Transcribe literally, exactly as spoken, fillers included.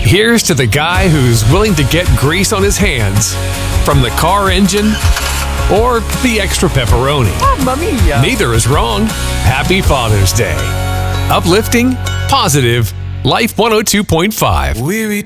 Here's to the guy who's willing to get grease on his hands, from the car engine or the extra pepperoni. Mamma mia! Neither is wrong. Happy Father's Day. Uplifting, positive, Life one oh two point five. We